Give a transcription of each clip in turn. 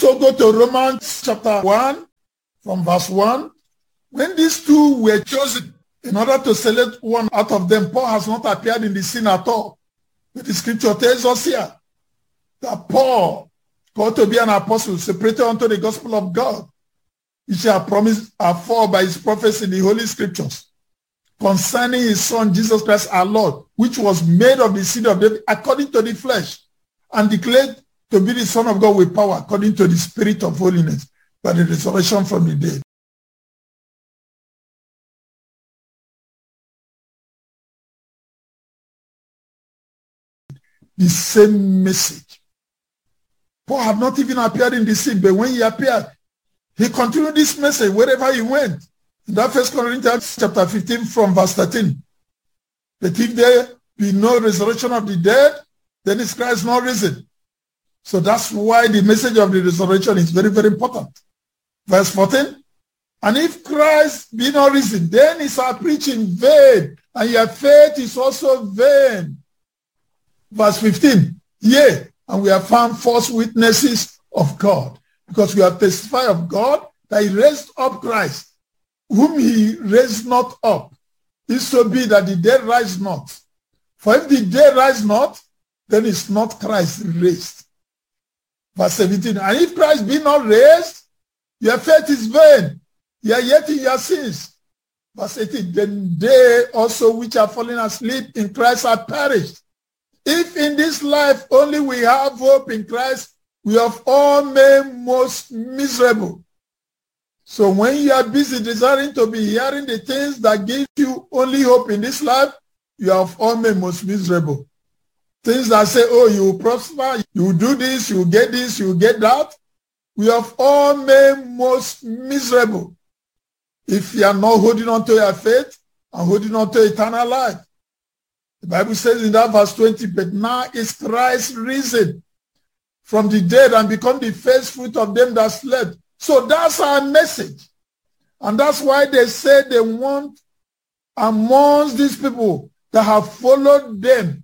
also go to Romans chapter 1 from verse 1. When these two were chosen, in order to select one out of them, Paul has not appeared in the scene at all. But the scripture tells us here that Paul, called to be an apostle, separated unto the gospel of God, which he had promised afore by his prophets in the Holy Scriptures, concerning his Son, Jesus Christ our Lord, which was made of the seed of David according to the flesh, and declared to be the Son of God with power, according to the Spirit of holiness, by the resurrection from the dead. The same message. Paul had not even appeared in the scene, but when he appeared, he continued this message wherever he went. In that 1 Corinthians chapter 15 from verse 13. But if there be no resurrection of the dead, then is Christ not risen. So that's why the message of the resurrection is very, very important. Verse 14. And if Christ be not risen, then is our preaching vain, and your faith is also vain. Verse 15, yea, and we have found false witnesses of God, because we have testified of God that he raised up Christ, whom he raised not up, if so be that the dead rise not. For if the dead rise not, then is not Christ raised. Verse 17, and if Christ be not raised, your faith is vain, ye are yet in your sins. Verse 18, then they also which are fallen asleep in Christ are perished. If in this life only we have hope in Christ, we have all made most miserable. So when you are busy desiring to be hearing the things that give you only hope in this life, you have all made most miserable. Things that say, oh, you will prosper, you will do this, you will get this, you will get that. We have all made most miserable if you are not holding on to your faith and holding on to eternal life. The Bible says in that verse 20, but now is Christ risen from the dead and become the first fruit of them that slept. So that's our message. And that's why they say they want amongst these people that have followed them.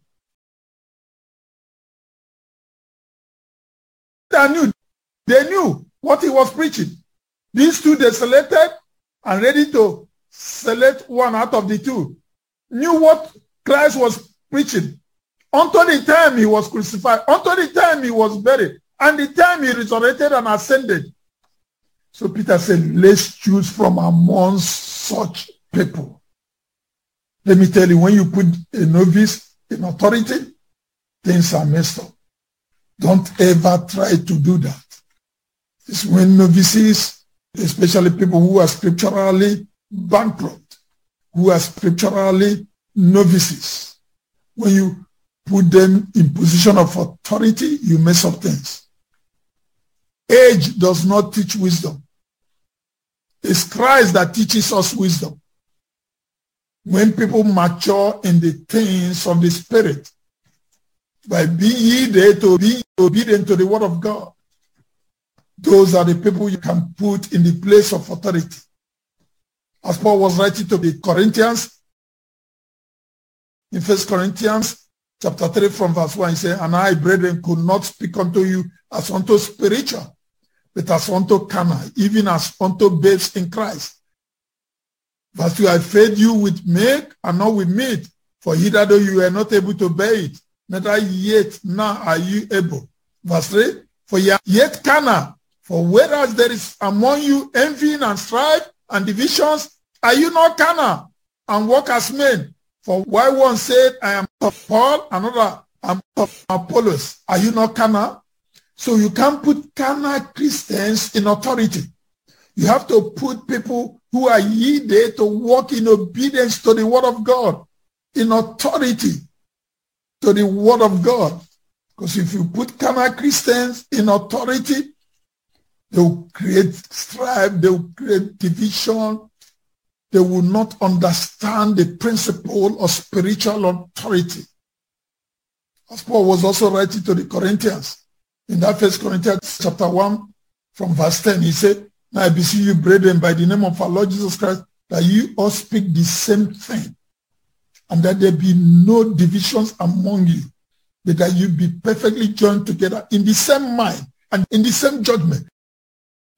They knew what he was preaching. These two they selected and ready to select one out of the two. Knew what Christ was preaching until the time he was crucified, until the time he was buried, and the time he resurrected and ascended. So Peter said, let's choose from amongst such people. Let me tell you, when you put a novice in authority, things are messed up. Don't ever try to do that. It's when novices, especially people who are scripturally bankrupt, who are scripturally novices, when you put them in position of authority, you mess up things. Age does not teach wisdom. It's Christ that teaches us wisdom. When people mature in the things of the Spirit, by being ye there to be obedient to the word of God, those are the people you can put in the place of authority. As Paul was writing to the Corinthians, in 1 Corinthians chapter 3 from verse 1, he said, and I, brethren, could not speak unto you as unto spiritual, but as unto carnal, even as unto babes in Christ. Verse 2, I fed you with milk and not with meat, for hitherto you were not able to bear it, neither yet now are you able. Verse 3, for ye are yet carnal, for whereas there is among you envying and strife and divisions, are you not carnal and walk as men? For why one said, I am of Paul, another, I am of Apollos. Are you not carnal? So you can't put carnal Christians in authority. You have to put people who are ye there to walk in obedience to the word of God, in authority to the word of God. Because if you put carnal Christians in authority, they will create strife, they will create division. They will not understand the principle of spiritual authority. As Paul was also writing to the Corinthians, in that 1 Corinthians chapter 1 from verse 10, he said, now I beseech you, brethren, by the name of our Lord Jesus Christ, that you all speak the same thing, and that there be no divisions among you, but that you be perfectly joined together in the same mind and in the same judgment.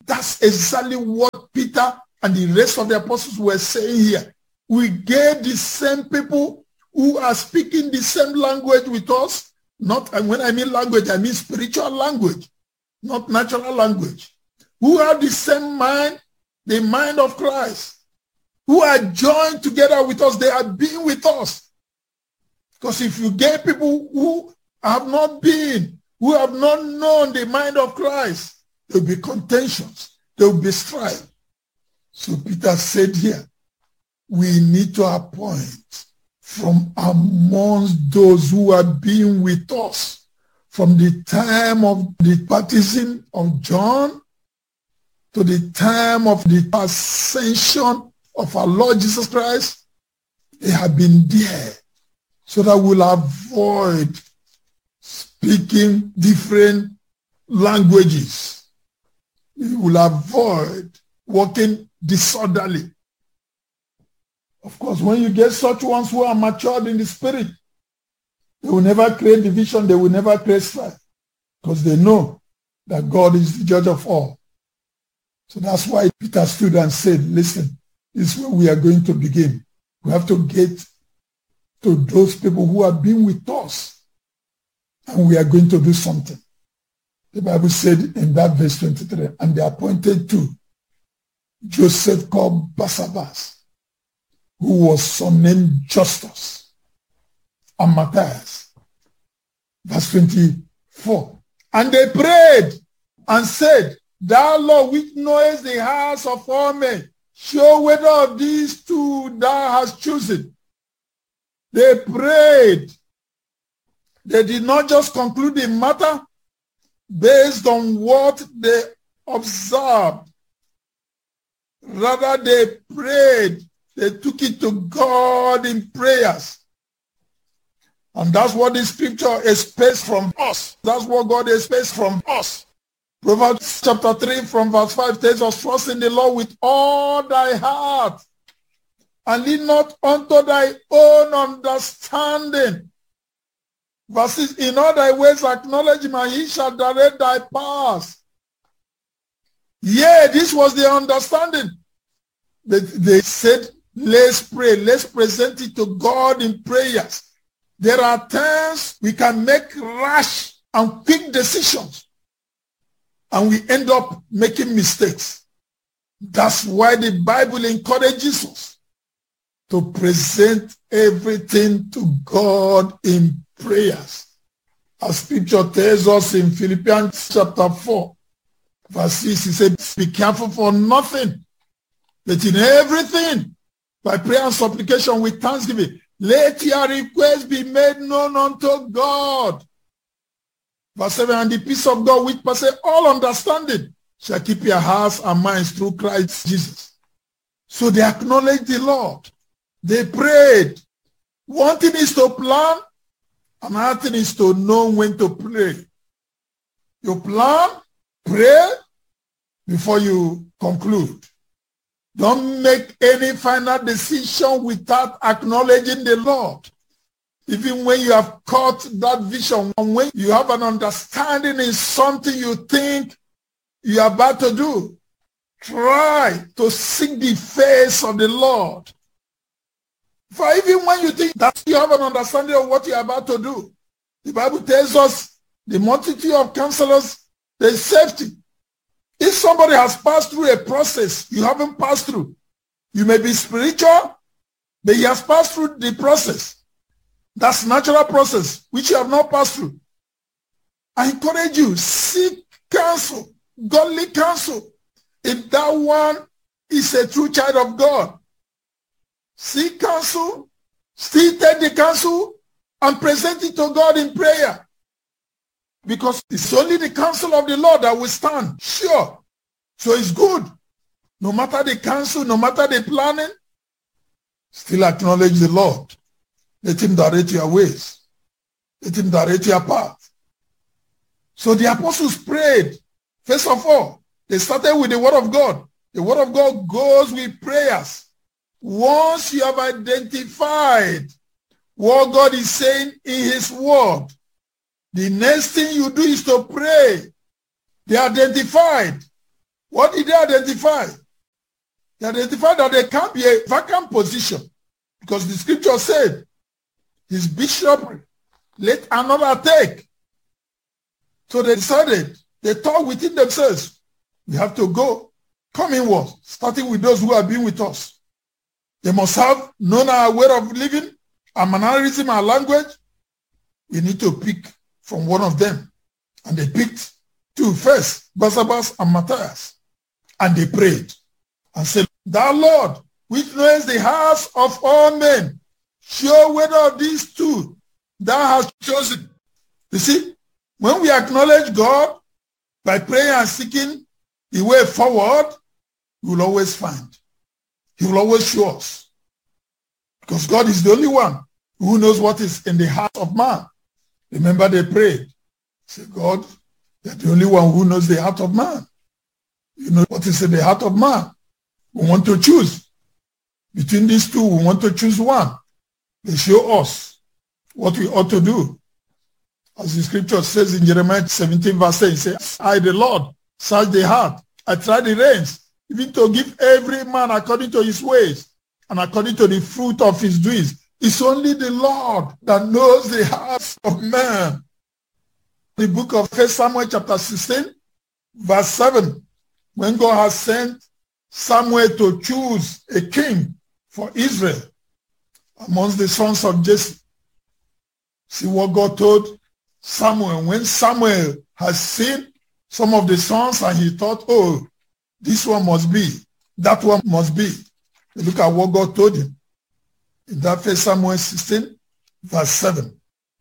That's exactly what Peter and the rest of the apostles were saying here. We get the same people who are speaking the same language with us. Not, and when I mean language, I mean spiritual language, not natural language. Who have the same mind, the mind of Christ. Who are joined together with us. They are being with us. Because if you get people who have not been, who have not known the mind of Christ, there will be contentions. There will be strife. So Peter said here, we need to appoint from amongst those who are being with us from the time of the baptism of John to the time of the ascension of our Lord Jesus Christ. They have been there so that we'll avoid speaking different languages. We will avoid walking disorderly. Of course, when you get such ones who are matured in the spirit, they will never create division, they will never create strife, because they know that God is the judge of all. So that's why Peter stood and said, listen, this is where we are going to begin. We have to get to those people who have been with us, and we are going to do something. The Bible said in that verse 23, and they appointed two, Joseph called Barsabbas, who was surnamed Justus, and Matthias. Verse 24. And they prayed and said, Thou, Lord, which knowest the hearts of all men, show whether of these two thou hast chosen. They prayed. They did not just conclude the matter based on what they observed. Rather, they prayed. They took it to God in prayers. And that's what the scripture expects from us. That's what God expects from us. Proverbs chapter 3 from verse 5 tells us, trust in the Lord with all thy heart, and lean not unto thy own understanding. Verse 6, in all thy ways acknowledge him, and he shall direct thy paths. Yeah, this was the understanding. They said, let's pray. Let's present it to God in prayers. There are times we can make rash and quick decisions, and we end up making mistakes. That's why the Bible encourages us to present everything to God in prayers. As scripture tells us in Philippians chapter 4, verse 6, he said, be careful for nothing, but in everything, by prayer and supplication with thanksgiving, let your requests be made known unto God. Verse 7, and the peace of God, which passes all understanding, shall keep your hearts and minds through Christ Jesus. So they acknowledged the Lord. They prayed. One thing is to plan, another thing is to know when to pray. You plan, pray before you conclude. Don't make any final decision without acknowledging the Lord. Even when you have caught that vision, when you have an understanding in something you think you are about to do, try to seek the face of the Lord. For even when you think that you have an understanding of what you are about to do, the Bible tells us the multitude of counselors, there is safety. If somebody has passed through a process you haven't passed through, you may be spiritual, but he has passed through the process. That's natural process, which you have not passed through. I encourage you, seek counsel, godly counsel. If that one is a true child of God, seek counsel, still take the counsel and present it to God in prayer. Because it's only the counsel of the Lord that will stand, sure. So it's good. No matter the counsel, no matter the planning, still acknowledge the Lord. Let him direct your ways. Let him direct your path. So the apostles prayed. First of all, they started with the word of God. The word of God goes with prayers. Once you have identified what God is saying in his word, the next thing you do is to pray. They identified What did they identify? They identified that there can't be a vacant position because the scripture said, his bishopric, let another take. So they decided, they thought within themselves, we have to go, come inward, starting with those who have been with us. They must have known our way of living, our mannerism, our language. We need to pick from one of them. And they picked two first, Barnabas and Matthias. And they prayed and said, thou Lord, which knows the hearts of all men, show whether of these two thou hast chosen. You see, when we acknowledge God by praying and seeking the way forward, we will always find. He will always show us. Because God is the only one who knows what is in the heart of man. Remember they prayed. Say, God, you're the only one who knows the heart of man. You know what is in the heart of man. We want to choose. Between these two, we want to choose one. They show us what we ought to do. As the scripture says in Jeremiah 17 verse 8, it says, I, the Lord, search the heart. I try the reins, even to give every man according to his ways and according to the fruit of his doings. It's only the Lord that knows the hearts of man. The book of 1 Samuel chapter 16, verse 7, when God has sent Samuel to choose a king for Israel amongst the sons of Jesse. See what God told Samuel. When Samuel has seen some of the sons and he thought, oh, this one must be, that one must be. Look at what God told him. In that 1 Samuel 16, verse 7.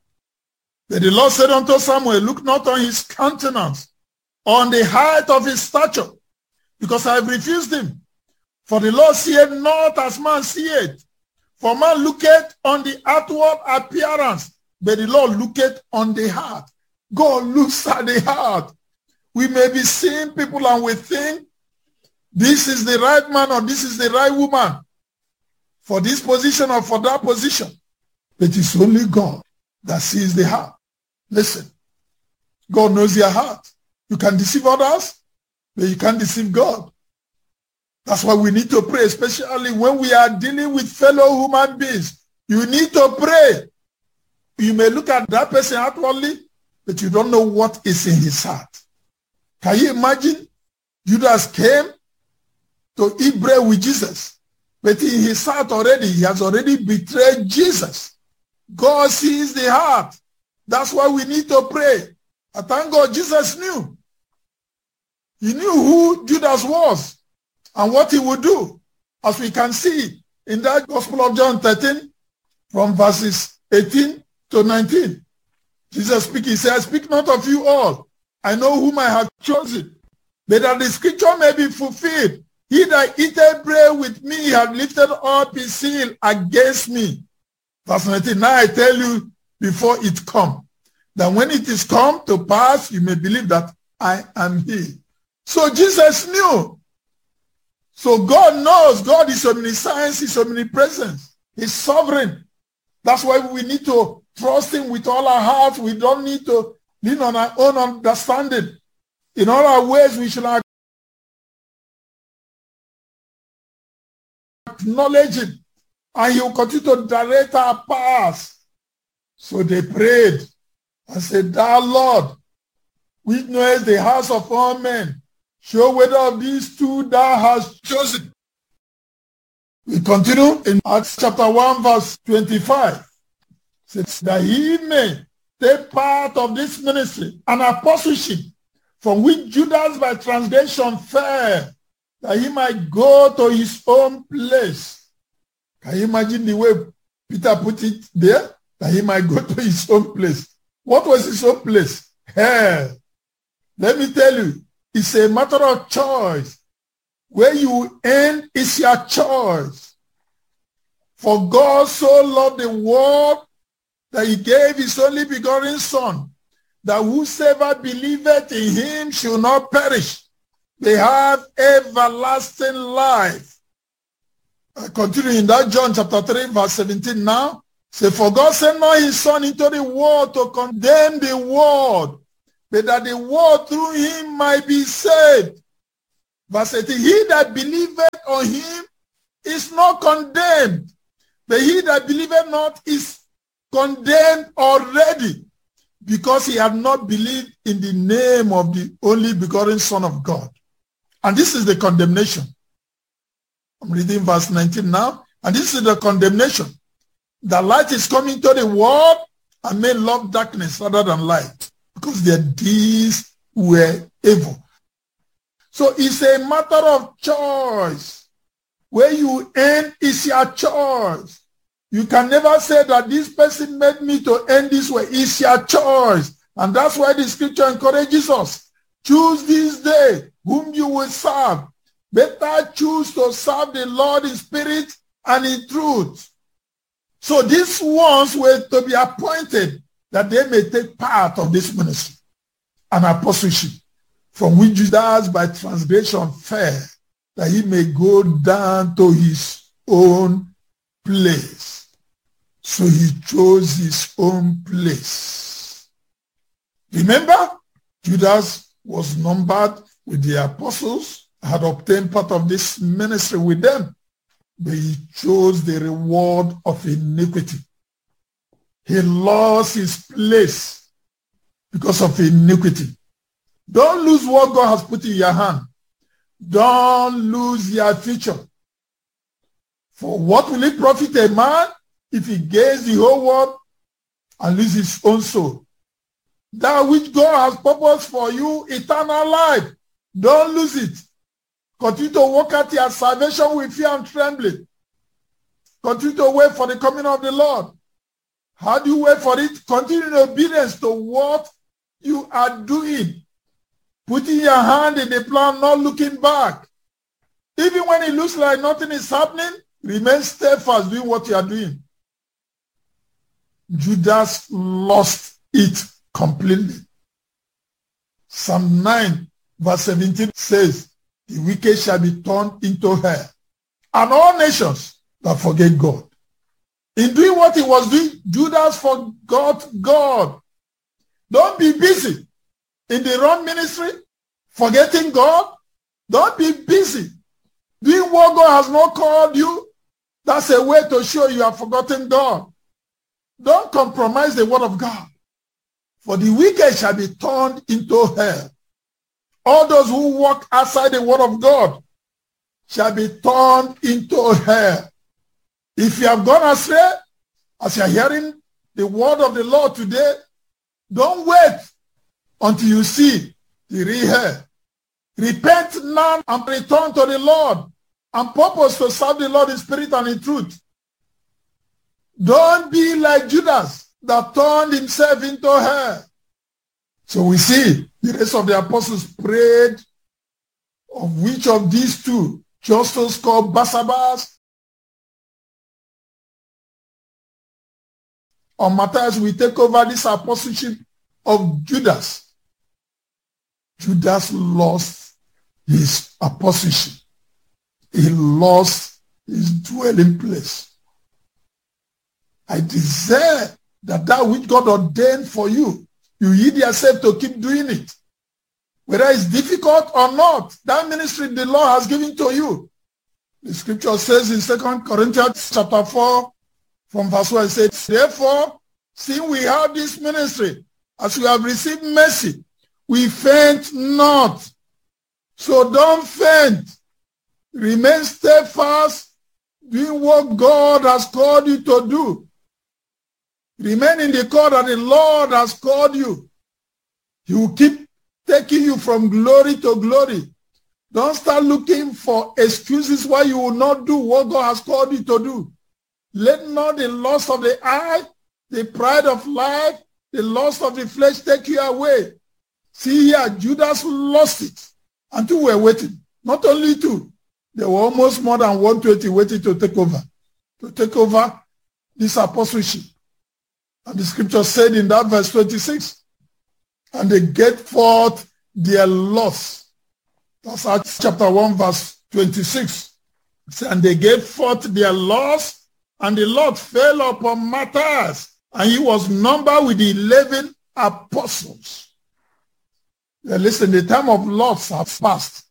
But the Lord said unto Samuel, look not on his countenance, on the height of his stature, because I have refused him. For the Lord seeth not as man seeth. For man looketh on the outward appearance, but the Lord looketh on the heart. God looks at the heart. We may be seeing people and we think this is the right man or this is the right woman for this position or for that position. But it's only God that sees the heart. Listen, God knows your heart. You can deceive others, but you can't deceive God. That's why we need to pray, especially when we are dealing with fellow human beings. You need to pray. You may look at that person outwardly, but you don't know what is in his heart. Can you imagine? Judas came to eat bread with Jesus, but in his heart already, he has already betrayed Jesus. God sees the heart. That's why we need to pray. I thank God Jesus knew. He knew who Judas was and what he would do. As we can see in that Gospel of John 13, from verses 18 to 19. Jesus speaking, he said, I speak not of you all. I know whom I have chosen, but that the scripture may be fulfilled. He that eateth bread with me hath lifted up his heel against me. Verse 19, now I tell you before it come, that when it is come to pass, you may believe that I am he. So Jesus knew. So God knows. God is omniscience, he's omnipresent, he's sovereign. That's why we need to trust him with all our hearts. We don't need to lean on our own understanding. In all our ways, we should acknowledge him, and he will continue to direct our paths. So they prayed and said, thou Lord, which knowest the hearts of all men, show whether of these two thou hast chosen. We continue in Acts chapter 1 verse 25. It says that he may take part of this ministry and apostleship from which Judas by transgression fell, that he might go to his own place. Can you imagine the way Peter put it there? That he might go to his own place. What was his own place? Hell. Let me tell you, it's a matter of choice. Where you end is your choice. For God so loved the world that he gave his only begotten Son, that whosoever believeth in him shall not perish, they have everlasting life. I continue in that John chapter 3 verse 17 now. Say, for God sent not his Son into the world to condemn the world, but that the world through him might be saved. Verse 18, he that believeth on him is not condemned, but he that believeth not is condemned already, because he had not believed in the name of the only begotten Son of God. And this is the condemnation. I'm reading verse 19 now. And this is the condemnation. The light is coming to the world, and men love darkness rather than light, because their deeds were evil. So it's a matter of choice. Where you end is your choice. You can never say that this person made me to end this way. It's your choice. And that's why the scripture encourages us. Choose this day whom you will serve. Better choose to serve the Lord in spirit and in truth. So these ones were to be appointed that they may take part of this ministry and apostleship, from which Judas by transgression fell, that he may go down to his own place. So he chose his own place. Remember, Judas was numbered with the apostles, had obtained part of this ministry with them, but he chose the reward of iniquity. He lost his place because of iniquity. Don't lose what God has put in your hand. Don't lose your future. For what will it profit a man if he gains the whole world and loses his own soul? That which God has purposed for you, eternal life, don't lose it. Continue to work out your salvation with fear and trembling. Continue to wait for the coming of the Lord. How do you wait for it? Continue in obedience to what you are doing. Putting your hand in the plan, not looking back. Even when it looks like nothing is happening, remain steadfast doing what you are doing. Judas lost it completely. Psalm 9 verse 17 says, the wicked shall be turned into hell, and all nations that forget God. In doing what he was doing, Judas forgot God. Don't be busy in the wrong ministry, forgetting God. Don't be busy doing what God has not called you. That's a way to show you have forgotten God. Don't compromise the word of God. For the wicked shall be turned into hell. All those who walk outside the word of God shall be turned into hell. If you have gone astray, as you are hearing the word of the Lord today, don't wait until you see the real hell. Repent now and return to the Lord and purpose to serve the Lord in spirit and in truth. Don't be like Judas that turned himself into hell. So we see the rest of the apostles prayed, of which of these two, Justus called Barsabbas, or Matthias will take over this apostleship of Judas. Judas lost his apostleship. He lost his dwelling place. I desire that which God ordained for you, you yield yourself to keep doing it. Whether it's difficult or not, that ministry the Lord has given to you. The scripture says in 2 Corinthians chapter 4, from verse 1, it says, therefore, seeing we have this ministry, as we have received mercy, we faint not. So don't faint. Remain steadfast, doing what God has called you to do. Remain in the call that the Lord has called you. He will keep taking you from glory to glory. Don't start looking for excuses why you will not do what God has called you to do. Let not the lust of the eye, the pride of life, the lust of the flesh take you away. See here, Judas lost it. And two were waiting. Not only two. There were almost more than 120 waiting to take over this apostleship. And the scripture said in that verse 26, and they get forth their loss. That's Acts chapter 1 verse 26. And they gave forth their loss, and the Lord fell upon Matthias, and he was numbered with the 11 apostles. Now listen, the time of loss has passed.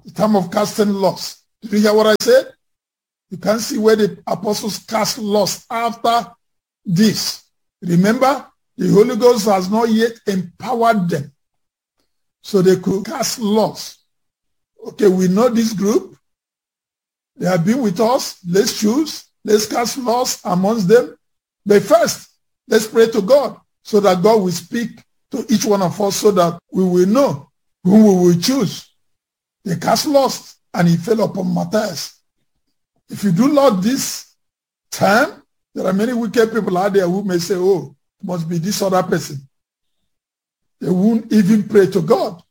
The time of casting lots. Did you hear what I said? You can see where the apostles cast lots after this. Remember, the Holy Ghost has not yet empowered them, so they could cast lots. Okay, we know this group. They have been with us. Let's choose. Let's cast lots amongst them. But first, let's pray to God so that God will speak to each one of us so that we will know whom we will choose. They cast lots and he fell upon Matthias. If you do not this time, there are many wicked people out there who may say, oh, it must be this other person. They won't even pray to God.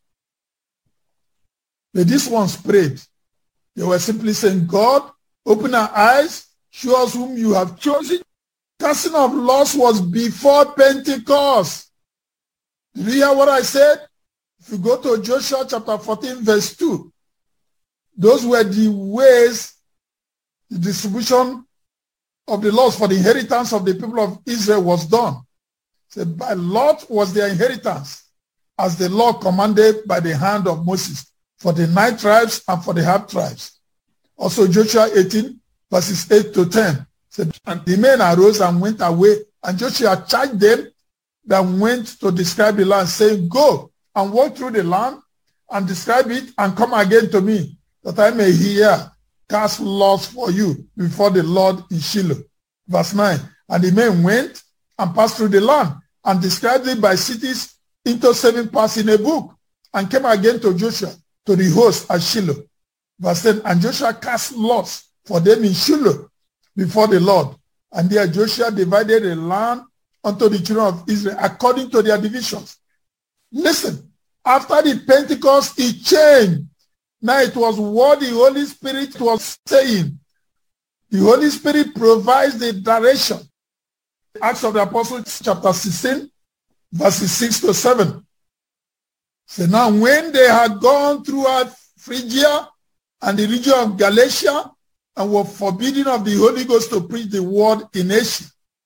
But these ones prayed. They were simply saying, God, open our eyes, show us whom you have chosen. Casting of lots was before Pentecost. Did you hear what I said? If you go to Joshua chapter 14, verse 2, those were the ways the distribution of the laws for the inheritance of the people of Israel was done. So by lot was their inheritance, as the law commanded by the hand of Moses, for the 9 tribes and for the half tribes. Also Joshua 18, verses 8 to 10. Said, and the men arose and went away, and Joshua charged them that went to describe the land, saying, go and walk through the land and describe it, and come again to me, that I may hear, cast lots for you before the Lord in Shiloh. Verse 9, and the men went and passed through the land and described it by cities into 7 parts in a book, and came again to Joshua to the host at Shiloh. Verse 10, and Joshua cast lots for them in Shiloh before the Lord. And there Joshua divided the land unto the children of Israel according to their divisions. Listen, after the Pentecost, it changed. Now it was what the Holy Spirit was saying. The Holy Spirit provides the direction. Acts of the Apostles chapter 16, verses 6 to 7. So now when they had gone throughout Phrygia and the region of Galatia, and were forbidden of the Holy Ghost to preach the word in Asia.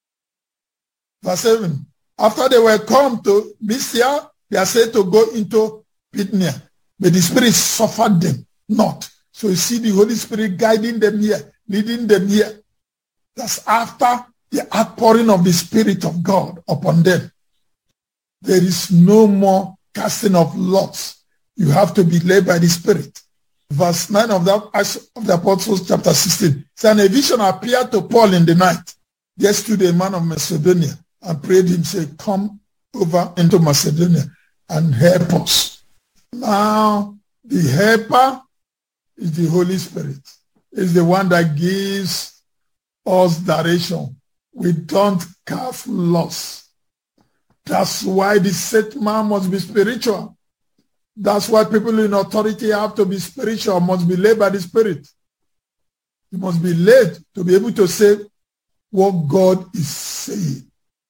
Verse 7. After they were come to Mysia, they are said to go into Bithynia. But the Spirit suffered them not. So you see the Holy Spirit guiding them here, leading them here. That's after the outpouring of the Spirit of God upon them. There is no more casting of lots. You have to be led by the Spirit. Verse 9 of the Acts of the Apostles chapter 16. So a vision appeared to Paul in the night. There stood a man of Macedonia and prayed him, saying, come over into Macedonia and help us. Now, the helper is the Holy Spirit. It's the one that gives us direction. We don't cast lots. That's why the set man must be spiritual. That's why people in authority have to be spiritual, must be led by the Spirit. You must be led to be able to say what God is saying.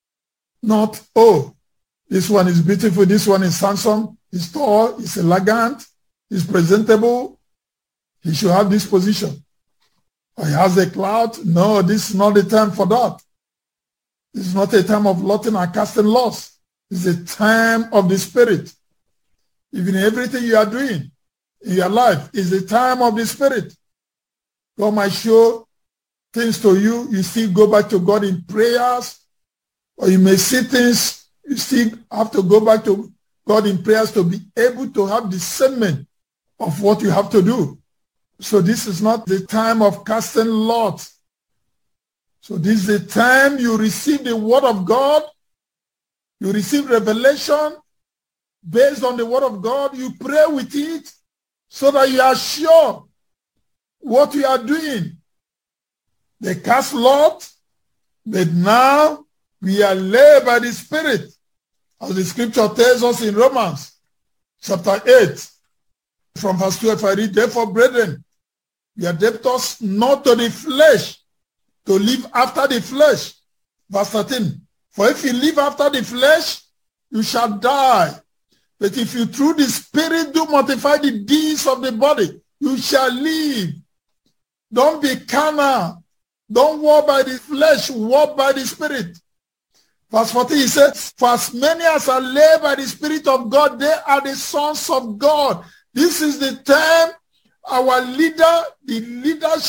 Not, oh, this one is beautiful, this one is handsome, he's tall, he's elegant, he's presentable, he should have this position. Or he has a clout. No, this is not the time for that. This is not a time of lotting and casting lots. It's a time of the Spirit. Even everything you are doing in your life is the time of the Spirit. God might show things to you. You still go back to God in prayers. Or you may see things, you still have to go back to God in prayers to be able to have discernment of what you have to do. So this is not the time of casting lots. So this is the time you receive the word of God. You receive revelation. Based on the word of God, you pray with it so that you are sure what you are doing. They cast lots, but now we are led by the Spirit. As the scripture tells us in Romans chapter 8, from verse 12, I read, therefore, brethren, we are debtors not to the flesh, to live after the flesh. Verse 13, for if you live after the flesh, you shall die. But if you through the Spirit do mortify the deeds of the body, you shall live. Don't be carnal. Don't walk by the flesh, walk by the Spirit. Verse 14, he says, for as many as are led by the Spirit of God, they are the sons of God. This is the time our leader, the leadership